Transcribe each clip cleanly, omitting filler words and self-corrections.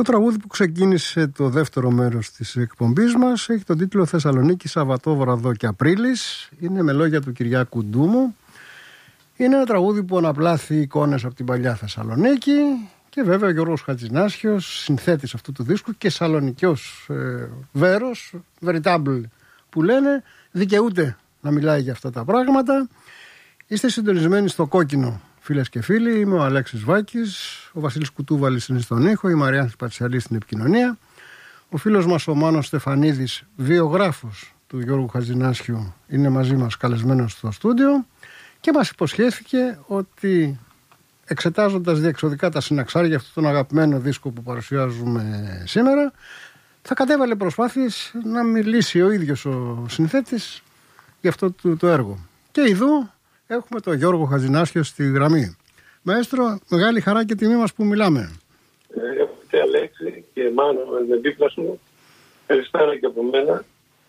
Το τραγούδι που ξεκίνησε το δεύτερο μέρος της εκπομπής μας έχει τον τίτλο «Θεσσαλονίκη Σαββατόβραδο και Απρίλης». Είναι με λόγια του Κυριάκου Ντούμου. Είναι ένα τραγούδι που αναπλάθει εικόνες από την παλιά Θεσσαλονίκη και βέβαια ο Γιώργος Χατζηνάσιος, συνθέτης αυτού του δίσκου και σαλονικιός βέρος, veritable που λένε, δικαιούται να μιλάει για αυτά τα πράγματα. Είστε συντονισμένοι στο Κόκκινο, φίλες και φίλοι. Είμαι ο Αλέξης Βάκης, ο Βασίλης Κουτούβαλης είναι στον ήχο, η Μαριάννη Πατσιαλή στην επικοινωνία. Ο φίλος μας ο Μάνος Στεφανίδης, βιογράφος του Γιώργου Χατζηνάσιου, είναι μαζί μας καλεσμένος στο στούντιο και μας υποσχέθηκε ότι εξετάζοντας διεξοδικά τα συναξάρια αυτού τον αγαπημένο δίσκο που παρουσιάζουμε σήμερα, θα κατέβαλε προσπάθειες να μιλήσει ο ίδιος ο συνθέτης για αυτό το έργο. Και ειδού έχουμε τον Γιώργο Χατζηνάσιο στη γραμμή. Μαέστρο, μεγάλη χαρά και τιμή μας που μιλάμε. Ευχαριστώ Αλέξη και Μάνο με δίπλα σου. Καλησπέρα και από μένα.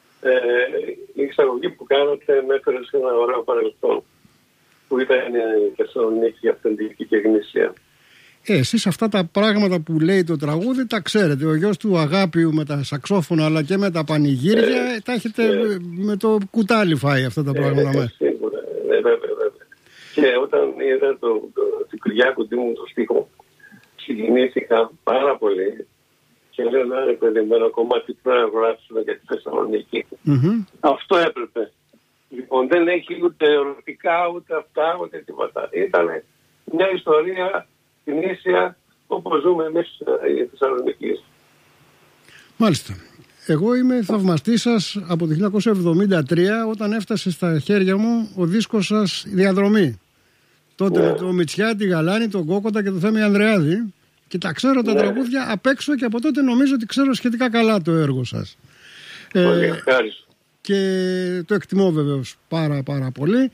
Η εισαγωγή που κάνατε με έφερε σε ένα ωραίο παρελθόν που ήταν η Θεσσαλονίκη αυθεντική και γνήσια. Εσείς αυτά τα πράγματα που λέει το τραγούδι τα ξέρετε. Ο γιος του Αγάπιου με τα σαξόφωνα αλλά και με τα πανηγύρια τα έχετε με το κουτάλι φάει αυτά τα πράγματα μέσα. Σίγουρα, βέβαια. Και όταν είδα το Κυριάκου Ντούμου το στίχο, συγκινήθηκα πάρα πολύ και λέω να είναι παιδεμένο κομμάτι πρέπει να γράψουμε για τη Θεσσαλονίκη. Αυτό έπρεπε. Λοιπόν, δεν έχει ούτε ερωτικά, ούτε αυτά, ούτε τίποτα. Ήταν μια ιστορία γνήσια όπως ζούμε εμείς οι Θεσσαλονικείς. Μάλιστα. Εγώ είμαι θαυμαστής σας από το 1973 όταν έφτασε στα χέρια μου ο δίσκος σας «Διαδρομή». Τότε με το Μητσιά, τη Γαλάνη, τον Κόκοτα και το Θέμη Ανδρεάδη και τα ξέρω τα τραγούδια απ' έξω και από τότε νομίζω ότι ξέρω σχετικά καλά το έργο σας. Πολύ ευχάριστο. Και το εκτιμώ βεβαίως πάρα πολύ.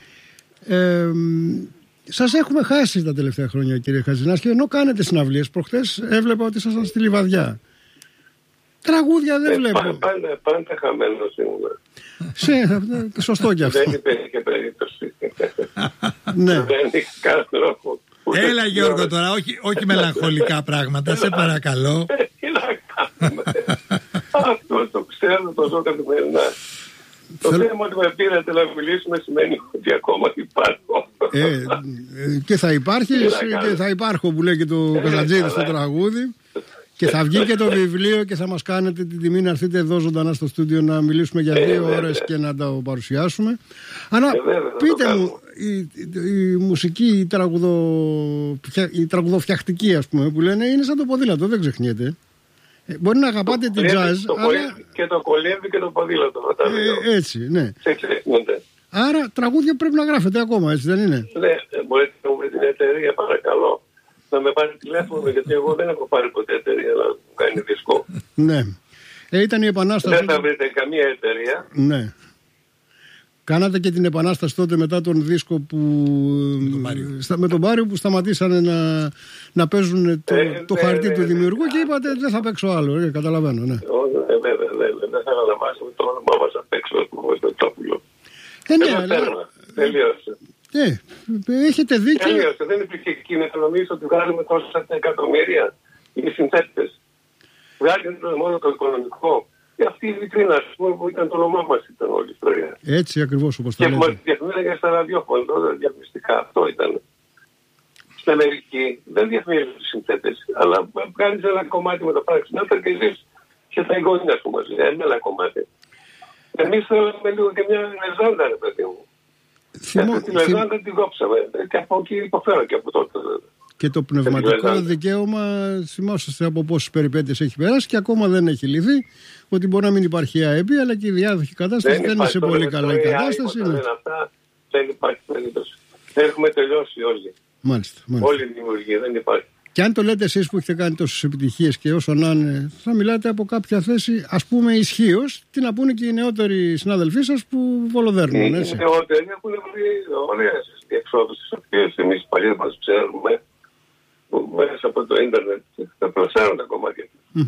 Σας έχουμε χάσει τα τελευταία χρόνια κύριε Χατζηνάσιο, ενώ κάνετε συναυλίες. Προχτές έβλεπα ότι ήσασταν στη Λιβαδιά. Τραγούδια δεν βλέπω. Πάντα χαμένος ήμουν. Σωστό κι αυτό. Δεν υπήρχε περίπτωση. Ναι. Δεν είχε κανένα τρόπο. Έλα Γιώργο τώρα, όχι μελαγχολικά πράγματα, σε παρακαλώ. Τι να κάνουμε. Αυτό το ξέρω, το ζω καθημερινά. Το θέμα ότι με πήρατε να μιλήσουμε σημαίνει ότι ακόμα υπάρχω. Και θα υπάρχεις και θα υπάρχω που λέει και το Καζαντζίδη στο τραγούδι. Και θα βγει και το βιβλίο και θα μας κάνετε την τιμή να έρθετε εδώ ζωντανά στο στούντιο να μιλήσουμε για 2 ώρες και να το παρουσιάσουμε. Αλλά πείτε μου, η μουσική, η τραγουδοφτιαχτική ας πούμε που λένε είναι σαν το ποδήλατο, δεν ξεχνιέται. Μπορεί να αγαπάτε την jazz, αλλά... Και το κολύμπι και το ποδήλατο. Έτσι, ναι. Άρα τραγούδια πρέπει να γράφετε ακόμα, έτσι δεν είναι? Ναι, μπορείτε να μου την εταιρεία παρακαλώ να με πάρει τηλέφωνο, γιατί εγώ δεν έχω πάρει ποτέ εταιρεία να μου κάνει δίσκο. Ναι. Ήταν η επανάσταση. Δεν θα βρείτε καμία εταιρεία. Ναι. Κάνατε και την επανάσταση τότε μετά τον δίσκο που... με τον Πάριο που σταματήσανε να παίζουν το χαρτί του δημιουργού και είπατε δεν θα παίξω άλλο. Καταλαβαίνω, ναι. Βέβαια, δεν θα αναβάσουμε το όνομά μας απ' έξω στο Τσόπουλο. Τελείωσε. Έχετε δίκιο. Τελείωσε. Δεν υπήρχε κίνητρο. Νομίζω ότι βγάζουμε τόσα εκατομμύρια οι συνθέτες. Βγάζουν μόνο το οικονομικό. Και αυτή η βιτρίνα, ας πούμε, που ήταν το όνομά μας, ήταν όλη η ιστορία. Έτσι ακριβώς όπως το λέτε. Και μας διαφημίζανε στα ραδιόφωνα, τότε διαφημιστικά. Αυτό ήταν. Στην Αμερική δεν διαφημίζουν τους συνθέτες, αλλά βγάζεις ένα κομμάτι με το πράξη. Να ήταν και εσείς και τα εγγόνια σου μαζί. Ένα κομμάτι. Εμείς θέλαμε λίγο και μια λεζάντα, ρε παιδί μου. Τη λεζάντα την κόψαμε. Και από εκεί υποφέρω και από τότε. Και το πνευματικό δικαίωμα, θυμόσαστε από πόσες περιπέτειες έχει περάσει και ακόμα δεν έχει λυθεί. Ότι μπορεί να μην υπάρχει ΑΕΠ, αλλά και η διάδοχη κατάσταση δεν είναι σε πολύ καλά η κατάσταση. Δεν υπάρχει περίπτωση. Έχουμε τελειώσει όλοι. Μάλιστα. Όλη η δημιουργία δεν υπάρχει. Και αν το λέτε εσείς που έχετε κάνει τόσες επιτυχίες και όσο να είναι, θα μιλάτε από κάποια θέση ας πούμε ισχύως, τι να πούνε και οι νεότεροι συνάδελφοί σας που βολοδέρνουν. Οι νεότεροι έχουν βρει ωραίες διεξόδους, τις οποίες εμείς παλιές μας ξέρουμε που μέσα από το ίντερνετ θα προσφέρουν τα κομμάτια.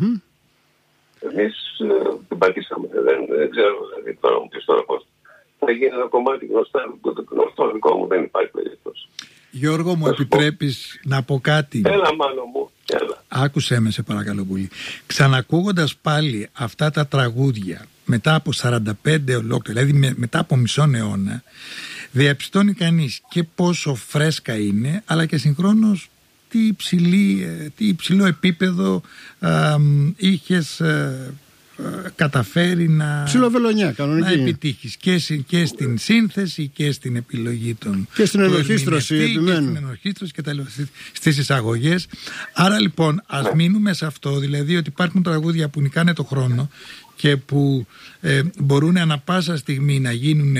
Εμείς την πατήσαμε, δεν ξέρω δηλαδή τώρα μου πεις τώρα πώς θα γίνει ένα κομμάτι γνωστό δικό μου, δεν υπάρχει περίπτωση. Γιώργο, μου επιτρέπεις να πω κάτι? Έλα, μάνο μου, έλα. Άκουσέ με, σε παρακαλώ πολύ. Ξανακούγοντας πάλι αυτά τα τραγούδια μετά από 45 ολόκληρα, δηλαδή μετά από μισό αιώνα, διαπιστώνει κανείς και πόσο φρέσκα είναι, αλλά και συγχρόνως τι υψηλό επίπεδο είχες καταφέρει να επιτύχεις και στην σύνθεση και στην επιλογή των και στην ενορχήστρωση και στις εισαγωγές. Άρα λοιπόν ας μείνουμε σε αυτό, δηλαδή ότι υπάρχουν τραγούδια που νικάνε το χρόνο και που μπορούν ανα πάσα στιγμή να γίνουν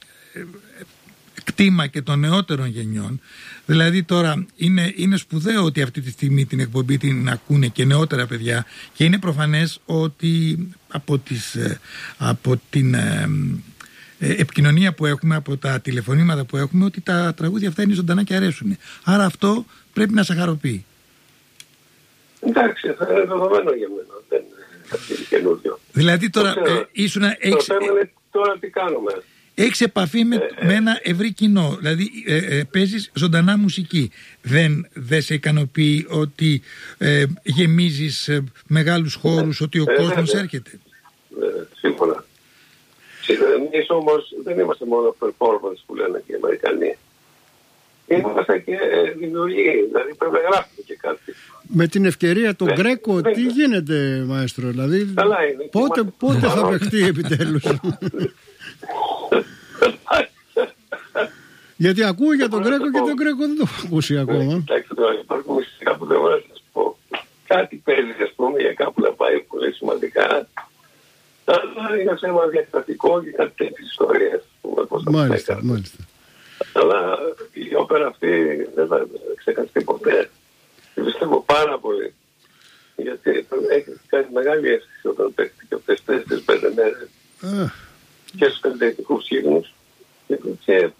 κτήμα και των νεότερων γενιών. Δηλαδή τώρα είναι σπουδαίο ότι αυτή τη στιγμή την εκπομπή την ακούνε και νεότερα παιδιά, και είναι προφανές ότι από την επικοινωνία που έχουμε, από τα τηλεφωνήματα που έχουμε, ότι τα τραγούδια αυτά είναι ζωντανά και αρέσουν. Άρα αυτό πρέπει να σε χαροποιεί. Εντάξει, θα είναι δεδομένο για μένα. Δεν είναι κάτι καινούριο. Δηλαδή τώρα τώρα τι κάνουμε. Έχεις επαφή με ένα ευρύ κοινό, δηλαδή παίζεις ζωντανά μουσική. Δεν σε ικανοποιεί ότι γεμίζεις μεγάλους χώρους, ότι ο κόσμος έρχεται? Σύμφωνα. Εμείς όμως δεν είμαστε μόνο performance που λένε και οι Αμερικανοί. Είμαστε και δημιουργοί, δηλαδή πρέπει να γράφουμε και κάτι. Με την ευκαιρία τον Γκρέκο, τι γίνεται, μαέστρο, δηλαδή πότε θα παιχτεί επιτέλους? Γιατί ακούω για τον Γκρέκο και τον Γκρέκο δεν το έχω ακούσει ακόμα. Κοιτάξτε τώρα, υπάρχουν μουσικά που δεν μπορώ να σας πω. Κάτι παίζει, ας πούμε, για κάπου να πάει πολύ σημαντικά. Αλλά είναι θέμα διακτατικό και κάτι τέτοιες ιστορίες. Μάλιστα. Αλλά η όπερα αυτή δεν θα ξεχαστεί ποτέ. Τη πιστεύω πάρα πολύ. Γιατί έχει κάνει μεγάλη αίσθηση όταν παίχτηκε αυτές τις 4-5 μέρες. Και στους καλλιτεχνικούς γύρνους. Και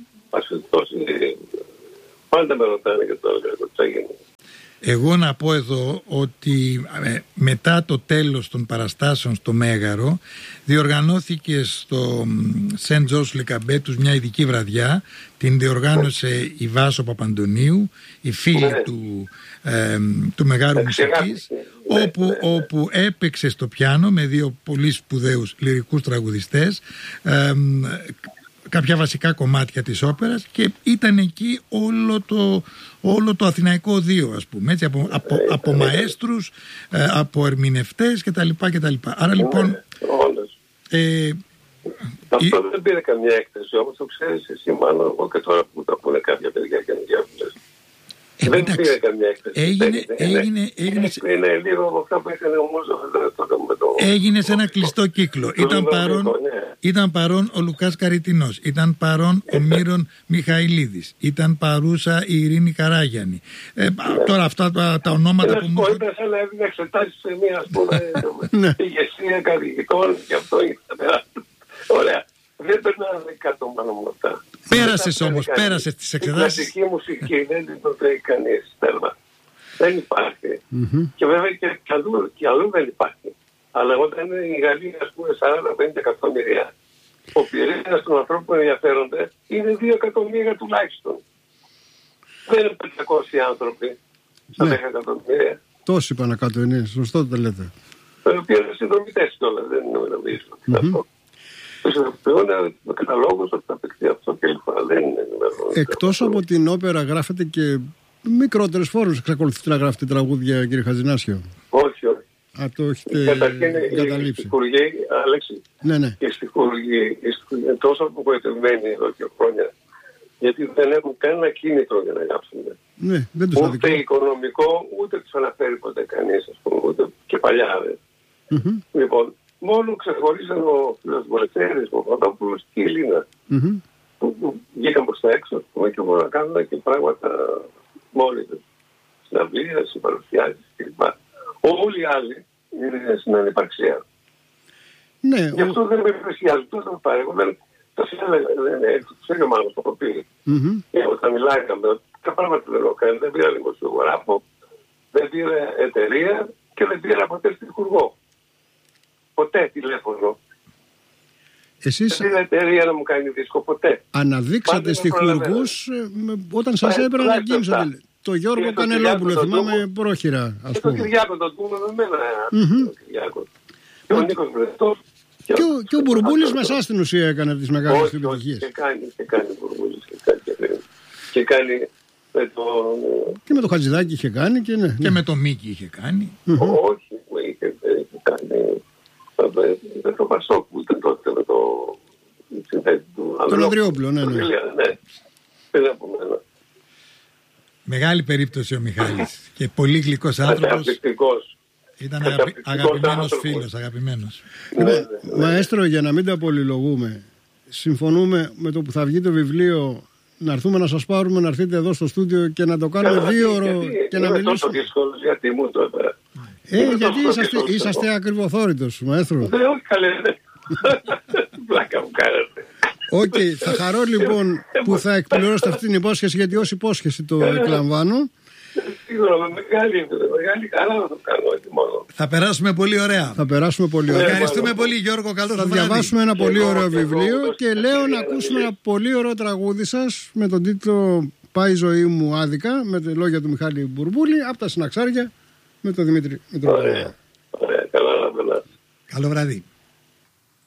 πάντα με ρωτάνε για το Γκρέκο τι θα γίνει. Εγώ να πω εδώ ότι μετά το τέλος των παραστάσεων στο Μέγαρο διοργανώθηκε στο Σεντ Τζος Λεκαμπέτους μια ειδική βραδιά. Την διοργάνωσε η Βάσο Παπαντονίου, η φίλη του Μεγάρου Μουσικής, όπου έπαιξε στο πιάνο με δύο πολύ σπουδαίους λυρικούς τραγουδιστές κάποια βασικά κομμάτια της όπερας, και ήταν εκεί όλο το αθηναϊκό οδείο, ας πούμε, έτσι, από μαέστρους, από ερμηνευτές κτλ. Άρα λοιπόν αυτό δεν πήρε καμιά έκθεση, όμως το ξέρεις εσύ μάλλον, εγώ και τώρα που τα πούνε κάποια παιδιά και ενδιαφέροντες. Δεν πήρε καμιά έκθεση. Είναι λίγο από αυτά που έκανε όμως έγινε σε ένα κλειστό κύκλο. Ήταν παρόν ο Λουκάς Καριτινός, ήταν παρόν ο Μύρον Μιχαηλίδης, ήταν παρούσα η Ειρήνη Καράγιαννη. Τώρα αυτά τα ονόματα που μου... Ήταν σαν να έδινε εξετάσεις σε μία, ας πούμε, ηγεσία καθηγητών και αυτό ήταν. Ωραία. Δεν περνάνε κάτω πάνω από αυτά. Πέρασες όμως, πέρασες τις εξετάσεις. Η κλασική μουσική δεν την προτρέχει κανείς, τέρμα. Δεν υπάρχει. Και βέβαια και αλλού δεν υπάρχει. Αλλά όταν είναι η Γαλλία, ας πούμε, 40-50 εκατομμύρια, ο πυρήνας των ανθρώπων που ενδιαφέρονται είναι 2 εκατομμύρια τουλάχιστον. Δεν είναι 500 άνθρωποι στα 10 εκατομμύρια. Τόσοι πάνω κάτω είναι, σωστό το λέτε. Οι οποίοι είναι συνδρομητές κιόλας, δεν είναι νομίζω. Με καταλόγους ότι θα παιχτεί αυτό και λοιπά. Εκτός από την όπερα γράφετε και μικρότερες φόρμες. Εξακολουθείτε να γράφετε τραγούδια, κύριε Χατζηνάσιο? Όχι. Το έχετε καταλήψει? Η Υπουργή, Αλέξη, και στη Υπουργή είναι τόσο απογοητευμένοι εδώ και χρόνια, γιατί δεν έχουν κανένα κίνητρο για να γράψουν. Δεν τους ούτε οικονομικό, ούτε τους αναφέρει ποτέ κανείς, ας πούμε, ούτε και παλιά. Λοιπόν, μόνο ξεχωρίζαν ο κ. Βολετσέρης, ο Παπαδόπουλος και η Ελίνα. Που βγήκαν προς τα έξω και μπορούν να κάνουν και πράγματα μόνοι τους. Συναυλίες, παρουσιάσεις κλπ. Όλοι οι άλλοι είναι στην ανυπαρξία. Γι' αυτό δεν με πλησιάζουν, τόσο με παρέχουν. Το ξέρει ο Μάνος το κοπεί. Και όταν μιλάγαμε, τα πράγματα δεν έκανε, δεν πήρα δημοσιογράφο, δεν πήρε εταιρεία και δεν πήρα ποτέ στοιχουργό. Ποτέ τηλέφωνο. Εσείς δεν είναι εταιρεία να μου κάνει δίσκο ποτέ. αναδείξατε στιχουργούς όταν σας έπαιρναν να γίνουν. Το Γιώργο Κανελόπουλο, θυμάμαι πρόχειρα, ας και πούμε. τον Κυριάκο τον πούμε με μένα. Τον Κυριάκο. Και ο Νίκος Βρετός. Και ο Μπουρμπούλης με εσάς στην ουσία έκανε τις μεγάλες επιτυχίες. Και κάνει ο Μπουρμπούλης. Και κάνει με το... Και με το Χατζηδάκη είχε κάνει και ναι. Και με το Μίκη είχε κάνει. Όχι, είχε κάνει με το Πασόκ που ήταν τότε με το συνθέτη του Τον Ανδριόπουλο, ναι. Πέρα από μένα. Μεγάλη περίπτωση ο Μιχάλης και πολύ γλυκός άνθρωπος. Καταπληκτικός. Ήταν αγαπημένος φίλος, αγαπημένος. Μαέστρο, για να μην τα πολυλογούμε, συμφωνούμε με το που θα βγει το βιβλίο να έρθουμε να σας πάρουμε, να έρθετε εδώ στο στούντιο και να το κάνουμε 2 ώρο και να μιλήσουμε. Τόσο δύσκολος, γιατί μου το έπαιρε. Γιατί είσαστε ακριβοθόρητος, Μαέστρο. Όχι καλέ. Πλάκα μου κάνετε. Οκ, θα χαρώ λοιπόν που θα εκπληρώσετε αυτή την υπόσχεση, γιατί ως υπόσχεση το εκλαμβάνω. Σίγουρα με μεγάλη χαρά να το κάνω, έτσι μόνο. Θα περάσουμε πολύ ωραία. Ευχαριστούμε πολύ, Γιώργο. Καλό βράδυ. Θα διαβάσουμε ένα πολύ ωραίο βιβλίο και λέω να ακούσουμε ένα πολύ ωραίο τραγούδι σας με τον τίτλο «Πάει η ζωή μου άδικα», με τα λόγια του Μιχάλη Μπουρμπούλη, από τα Συναξάρια με τον Δημήτρη Μητροπούλου. Ωραία, καλά να περάσετε. Καλό βράδυ.